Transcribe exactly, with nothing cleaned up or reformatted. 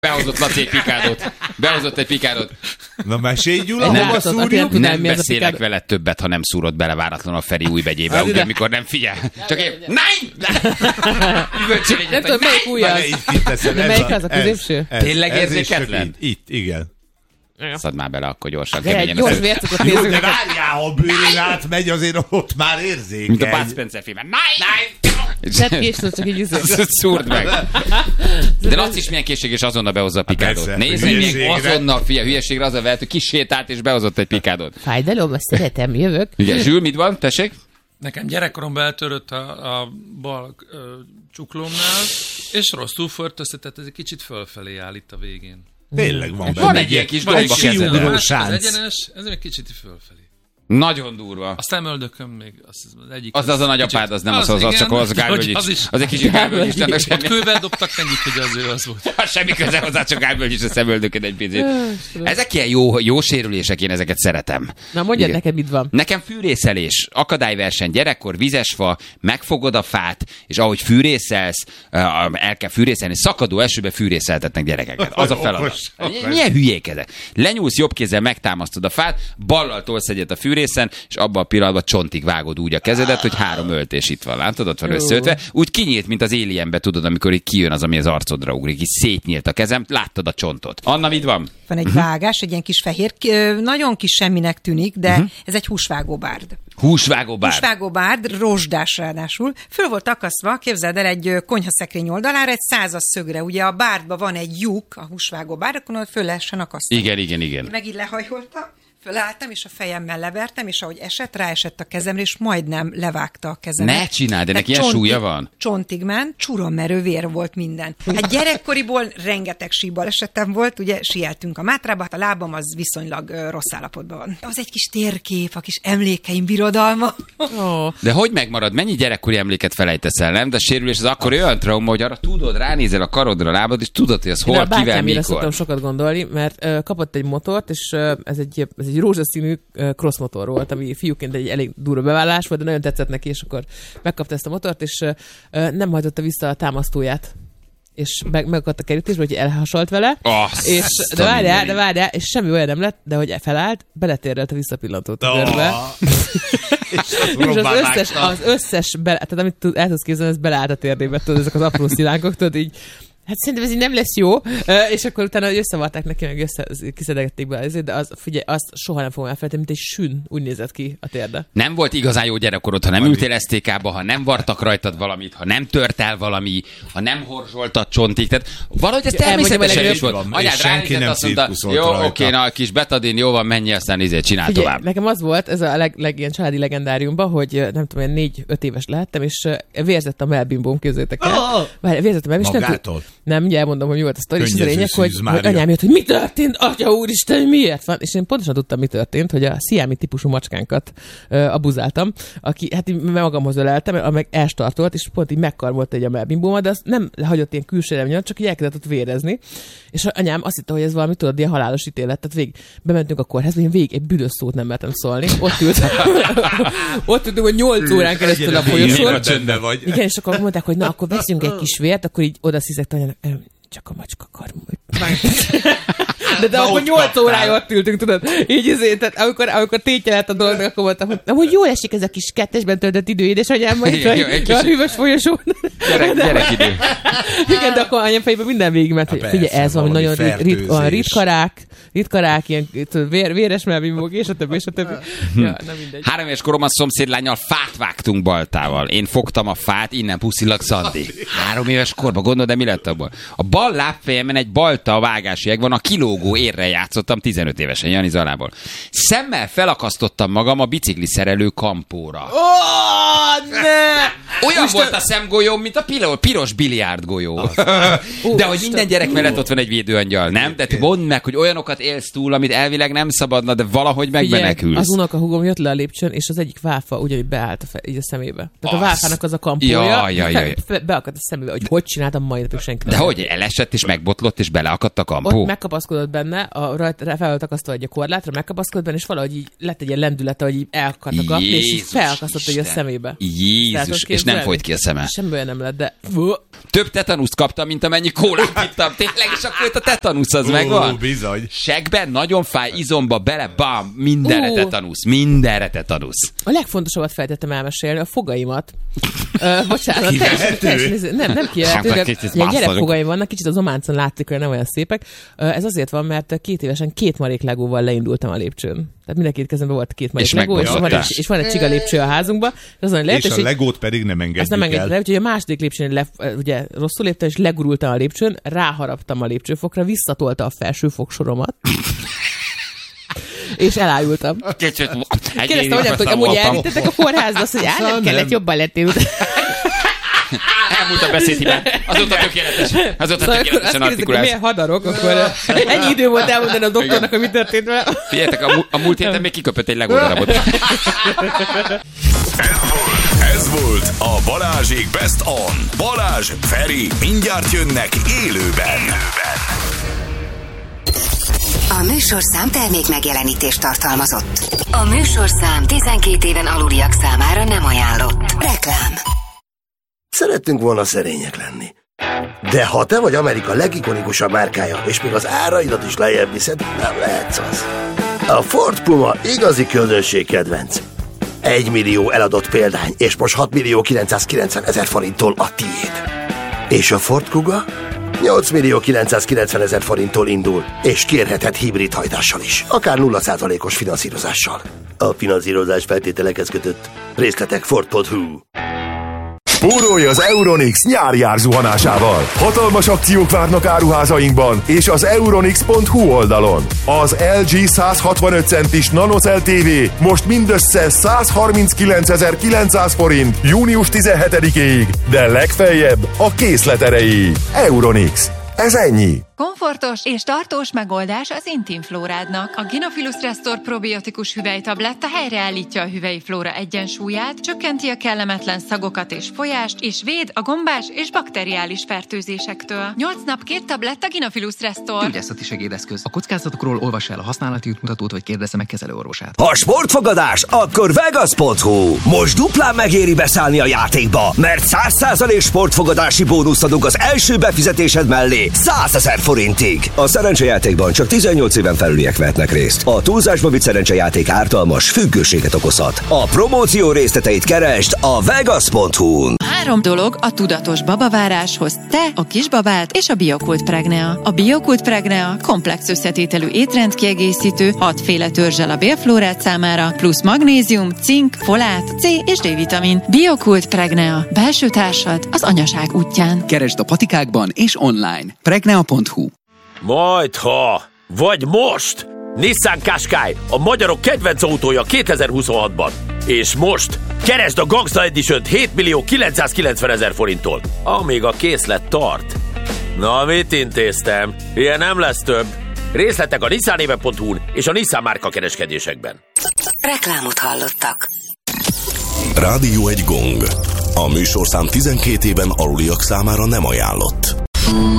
Behozott Laci egy pikádot. Behozott egy pikádot. Na mesélj, Gyula, hova szúrjuk? Nem beszélek veled többet, ha nem szúrod bele váratlan a Feri új begyébe, ugye, amikor nem figyel. Csak én, nein! Nem tudom, melyik új az? De melyik az a középső? Tényleg érzéketlen? Itt, igen. Szadd már bele, akkor gyorsan. De egy gyors vércukot Jó, nézzük. de várjál, ha bőrén átmegy, azért ott már érzékeny. Mint a Bud Spencer filmben. Nein! Sett késlő, csak így üzök. Szúrd meg. De Laci is milyen készség, és azonnal behozza a pikádot. Nézd meg, még azonnal, fia, hülyeségre az a vehet, hogy kisétált, és behozott egy pikádot. Fájdalom, azt szeretem, jövök. Igen, Zsül, mit van? Tessék? Nekem gyerekkoromban eltörött a, a bal ö, csuklómnál, és rosszul förtöztetett, ez egy kicsit fölfelé áll itt a végén. Tényleg van benne. Van egy ilyen kis domba síugró Az sánc. egyenes, ez egy kicsit fölfelé. Nagyon durva. A szemöldököm még az, az egyik. Az az a nagyapád, az nem az, az, az csak az Gálvölgyics. Az, is. Az egy kicsit Gálvölgyics. Ott kővel dobtak mennyit, hogy az ő az volt. Semmi köze hozzá, csak Gálvölgyics a szemöldököd egy picit. Ezek ilyen jó, jó sérülések, én ezeket szeretem. Na mondjad Igen. neked, mit van. Nekem fűrészelés, akadályverseny, gyerekkor, vizesfa, megfogod a fát, és ahogy fűrészelsz, el kell fűrészelni, szakadó esőbe fűrészeltetnek gyerekeket. Az a feladat. Milyen hülyék ezek? Lenyúlsz jobb kézzel, megtámasztod a fát, ballal tolsz egyet a fűrészen, és abban a pillanatban csontig vágod úgy a kezedet, hogy három öltés itt van, látod, ott van összeötve. Úgy kinyílt, mint az Alienbe, tudod, amikor így kijön az, ami az arcodra ugrik, így szétnyílt a kezem, láttad a csontot. Anna, mit van? Van egy uh-huh. vágás, egy ilyen kis fehér, nagyon kis semminek tűnik, de uh-huh. ez egy húsvágóbárd. Húsvágóbárd. Húsvágóbárd, rozsdás ráadásul. Föl volt akasztva, képzeld el, egy konyhaszekrény oldalára, egy százas szögre. Ugye a bárdban van egy lyuk, a húsvágóbárdakon, hogy föl lehessen akasztani. Igen, igen, igen. Meg így lehajoltam. Fölálltam, és a fejemmel levertem, és ahogy esett, ráesett a kezemre, és majdnem levágta a kezemet. Ne csináld, de neki ilyen csontig, súlya van? Csontig ment, csurommerő vér volt minden. Hát gyerekkoriból rengeteg síbalesetem volt, ugye sieltünk a Mátrába, hát a lábam az viszonylag uh, rossz állapotban van. Az egy kis térkép, a kis emlékeim birodalma. Oh. De hogy megmarad? Mennyi gyerekkori emléket felejtesz el, nem? De a sérülés az akkor olyan trauma, hogy arra tudod, ránézel a karodra, a lábad, és tudod, hogy az hol, kivel, mikor. Szoktam sokat gondolni, mert uh, kapott egy motort, és uh, ez egy, ez egy rózsaszínű cross motor volt, ami fiúként egy elég durva bevállalás volt, de nagyon tetszett neki, és akkor megkapta ezt a motort, és uh, nem hajtotta vissza a támasztóját. És meg, megakadt a kerítésbe, hogy elhasalt vele. Oh, és, de várjál, de várjál, és semmi olyan nem lett, de hogy felállt, beletérrelt a visszapillantót a görbe. Oh. és az összes, az összes bele, tehát amit el tudsz képzelni, ez beleállt a térdébe, tudod, ezek az apró szilánkok, tudod, így hát szerintem ez így nem lesz jó, uh, és akkor utána összevarták neki, meg össze, kiszedegették be ezért, de az, figyelj, azt soha nem fogom elfelejteni, mint egy sün, úgy nézett ki a térde. Nem volt igazán jó gyerekkorod, ha nem ültél es té ká-ba, ha nem vartak rajtad valamit, ha nem tört el valami, ha nem horzsoltad csontig, tehát valahogy ez természetesen is volt. Anyád ránézett, azt mondta, jó, oké, na, kis betadin, jó van, menj, aztán izé, csinál figyelj, tovább. Nekem az volt, ez a leg, leg ilyen családi legendáriumban, hogy nem tudom, én négy-öt éves lehettem, és vérzett a melbimbóm, képzeljétek el. Oh, Várj, vérzett a melbimbóm, és nem, nem, ugye elmondom, hogy mi volt a sztori, és az a lényeg, hogy, hogy anyám jött, hogy mi történt, atya úristen, miért van? És én pontosan tudtam, mi történt, hogy a sziámi típusú macskánkat uh, abuzáltam, aki, hát így magamhoz öleltem, meg elstartolt, és pont így megkarmolt egy a melbimbómat, de azt nem hagyott ilyen külsőre miatt, csak így elkezdett ott vérezni. És anyám azt hitte, hogy ez valami, tudod, ilyen halálos ítélet. Tehát végig bementünk a kórházba, én végig egy büdös szót nem mertem szólni. Ott ült, ott ültünk, hogy nyolc órán keresztül a folyosón. Igen, és akkor mondták, hogy na, akkor veszünk egy kis vért, akkor így oda sziszegte anyám, csak a macska karmol. De, de akkor nyolc órája ott ültünk, tudod, így azért, tehát amikor, amikor tétje lett a dolognak, akkor mondtam, hogy, hogy jól esik ez a kis kettesben töltött idő, édesanyám, majd a, a hűvös folyosón. Gyerek, gyerekidő. Igen, de akkor anyám fejében minden végigment, hogy figyelj, ez valami nagyon ritka, ritkarák, ritkarák, ilyen vér, véres melbimbók, és a többi, és a többi. Ja, nem mindegy. Három éves koromban szomszédlánnyal fát vágtunk baltával. Én fogtam a fát, innen puszillag Szandi. Három éves korban, gondolod, de mi lett abból? A bal lábfejemen egy balta vágási jeg van, a kilógó érre játszottam tizenöt évesen, Jani Zalából. Szemmel felakasztottam magam a bicikli szerelő kampóra. Oh, ne! Olyan Isten... volt a szemgolyóm, mint a pilo- piros biliárdgolyó. De hogy minden gyerek mellett ott van egy védőangyal, nem? De mondd meg, hogy olyanokat élsz túl, amit elvileg nem szabadna, de valahogy megmenekülsz. Az unokahúgom jött le a lépcsőn, és az egyik váfa ugyanúgy beállt a, fe, így a szemébe. Tehát az... a váfának az a kampója, ja, ja, ja, ja. beakadt a szemébe, hogy hogy csináltam mai napig senki. De hogy elesett és megbotlott, és beleakadt a kampó? Ott megkapaszkodott benne, a, rajta fel volt akasztva egy a korlátra, megkapaszkodott benne, és valahogy így lett egy ilyen lendülete, hogy így elakadtak a kapni, és így felakasztott egy a szemébe. Jézus, és nem folyt ki a szeme. Semmi olyan nem lett, de... Több tetanuszt kaptam, mint amennyi kólát ittam. Tényleg, és akkor itt a tetanusz az uh, megvan. Bizony. Segben, nagyon fáj, izomba, bele, bam, mindenre uh. tetanusz, mindenre tetanusz. A legfontosabbat feltettem elmesélni, a fogaimat. uh, bocsánat, teljesen, teljesen, nem, nem kijelentő. Ilyen gyerekfogaim vannak, kicsit az ománcon látszik, hogy nem olyan szépek. Uh, ez azért van, mert két évesen két marék legóval leindultam a lépcsőn. Tehát mindenki kezemben volt két marék legó, és van, egy, és van egy csiga lépcső a házunkban. És, és a legót pedig nem engedjük nem engedjük el. Úgyhogy a második lépcsőn le, ugye rosszul léptem, és legurultam a lépcsőn, ráharaptam a lépcsőfokra, visszatolta a felső fogsoromat. És elájultam. Kérdeztem, hogy amúgy elvittetek a kórházba, azt, hogy áll, nem kellett, jobban lettél. Elmúlt a beszédhibán. Azóta tökéletes. Azóta szóval tökéletesen artikulálsz. Milyen hadarok, akkor ennyi idő volt elmondani a doktornak, hogy mi történt vele. Figyeljetek, a, a múlt héten még kiköpött egy legódarabot. Ez volt, ez volt a Balázsék Best On. Balázs, Feri, mindjárt jönnek élőben. élőben. A műsorszám termék megjelenítést tartalmazott. A műsorszám tizenkét éven aluliak számára nem ajánlott. Reklám. Szerettünk volna szerények lenni. De ha te vagy Amerika legikonikusabb márkája, és még az áraidat is lejjebb viszed, nem lehetsz az. A Ford Puma igazi közönség kedvenc. Egy millió eladott példány, és most hat millió kilencszázkilencven ezer forinttól a tiéd. És a Ford Kuga nyolc millió kilencszázkilencven ezer forinttól indul, és kérhetett hibrid hajtással is, akár nulla százalékos finanszírozással. A finanszírozás feltételekhez kötött. Részletek ford pont hu. Spórolj az Euronix nyári árzuhanásával. Hatalmas akciók várnak áruházainkban és az euronix pont hu oldalon. Az el gé száz hatvanöt centis NanoCell té vé most mindössze százharminckilencezer-kilencszáz forint június tizenhetedikéig, de legfeljebb a készlet erejéig. Euronix. Ez ennyi. Komfortos és tartós megoldás az intim flórádnak. A Gynophilus Restore probiotikus hüvelytabletta helyreállítja a hüvelyi flóra egyensúlyát, csökkenti a kellemetlen szagokat és folyást, és véd a gombás és bakteriális fertőzésektől. nyolc nap két tabletta Gynophilus Restore. Gyógyászati segédeszköz. A kockázatokról olvas el a használati útmutatót, vagy kérdezze meg kezelőorvosát. Ha sportfogadás, akkor vegas pont hu. Most duplán megéri beszállni a játékba, mert száz százalék sportfogadási bónuszt adunk az első befizetésed mellé százezer forintig. A szerencsejátékban csak tizennyolc éven felüliek vehetnek részt. A túlzásba vitt szerencsejáték ártalmas, függőséget okozhat. A promóció részleteit keresd a vegas pont hu-n. Három dolog a tudatos babaváráshoz: te, a kisbabát és a Biokult Pregnea. A Biokult Pregnea komplex összetételű étrendkiegészítő, hatféle törzsel a bélflórát számára, plusz magnézium, cink, folát, C és D-vitamin. Biokult Pregnea. Belső társad az anyaság útján. Keresd a patikákban és online. pregnea pont hu. Majdha, vagy most! Nissan Qashqai, a magyarok kedvenc autója kétezer-huszonhatban. És most keresd a Gangsta Edition-t hét millió kilencszázkilencven ezer forinttól, amíg a készlet tart. Na, mit intéztem? Ilyen nem lesz több. Részletek a nissanéve pont hu-n és a Nissan márka kereskedésekben. Reklámot hallottak. Rádió egy gong. A műsorszám tizenkét éven aluliak számára nem ajánlott.